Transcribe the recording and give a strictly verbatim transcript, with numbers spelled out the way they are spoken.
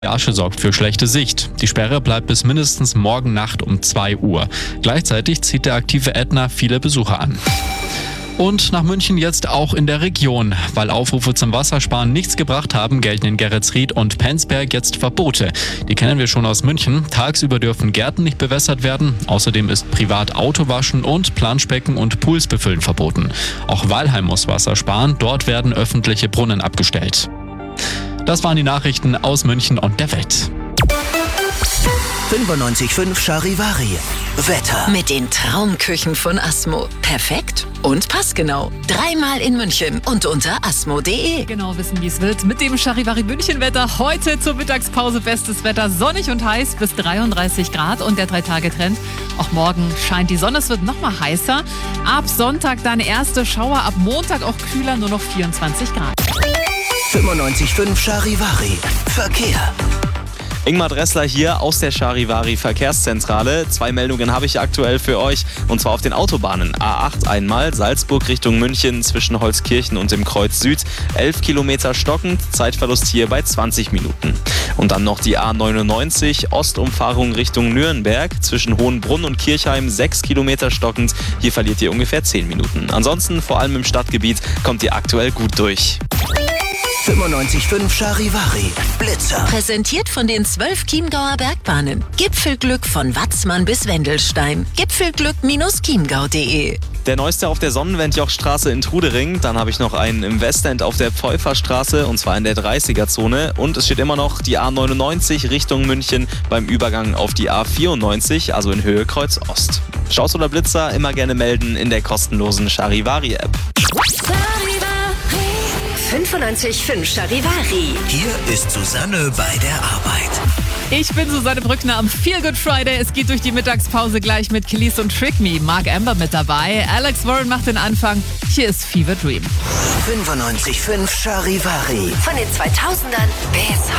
Die Asche sorgt für schlechte Sicht. Die Sperre bleibt bis mindestens morgen Nacht um zwei Uhr. Gleichzeitig zieht der aktive Ätna viele Besucher an. Und nach München jetzt auch in der Region. Weil Aufrufe zum Wassersparen nichts gebracht haben, gelten in Geretsried und Penzberg jetzt Verbote. Die kennen wir schon aus München. Tagsüber dürfen Gärten nicht bewässert werden. Außerdem ist privat Autowaschen und Planschbecken und Pools befüllen verboten. Auch Weilheim muss Wasser sparen. Dort werden öffentliche Brunnen abgestellt. Das waren die Nachrichten aus München und der Welt. fünfundneunzig Komma fünf Charivari. Wetter. Mit den Traumküchen von Asmo. Perfekt und passgenau. Dreimal in München und unter asmo punkt de. Genau wissen, wie es wird mit dem Charivari München-Wetter. Heute zur Mittagspause bestes Wetter, sonnig und heiß bis dreiunddreißig Grad und der Drei-Tage-Trend. Auch morgen scheint die Sonne, es wird noch mal heißer. Ab Sonntag dann erste Schauer, ab Montag auch kühler, nur noch vierundzwanzig Grad. fünfundneunzig Komma fünf Charivari. Verkehr. Ingmar Dressler hier aus der Charivari Verkehrszentrale. Zwei Meldungen habe ich aktuell für euch, und zwar auf den Autobahnen. A acht einmal, Salzburg Richtung München zwischen Holzkirchen und dem Kreuz Süd. elf Kilometer stockend, Zeitverlust hier bei zwanzig Minuten. Und dann noch die A neunundneunzig, Ostumfahrung Richtung Nürnberg zwischen Hohenbrunn und Kirchheim. sechs Kilometer stockend, hier verliert ihr ungefähr zehn Minuten. Ansonsten, vor allem im Stadtgebiet, kommt ihr aktuell gut durch. fünfundneunzig Komma fünf Charivari. Blitzer. Präsentiert von den zwölf Chiemgauer Bergbahnen. Gipfelglück von Watzmann bis Wendelstein. Gipfelglück Chiemgau punkt de. Der neueste auf der Sonnenwendjochstraße in Trudering. Dann habe ich noch einen im Westend auf der Pfeuferstraße, und zwar in der dreißiger-Zone. Und es steht immer noch die A neunundneunzig Richtung München beim Übergang auf die A vierundneunzig, also in Höhe Kreuz Ost. Staus oder Blitzer immer gerne melden in der kostenlosen Charivari-App. fünfundneunzig Komma fünf Charivari. Hier ist Susanne bei der Arbeit. Ich bin Susanne Brückner am Feel Good Friday. Es geht durch die Mittagspause gleich mit Kelis und Trick Me. Mark Amber mit dabei. Alex Warren macht den Anfang. Hier ist Fever Dream. fünfundneunzig Komma fünf Charivari. Von den zweitausendern bis